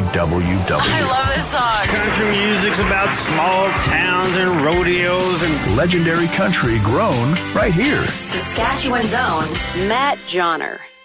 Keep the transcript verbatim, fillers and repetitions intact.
W W. I love this song. Country music's about small towns and rodeos and legendary country grown right here. Saskatchewan's own Matt Johnner.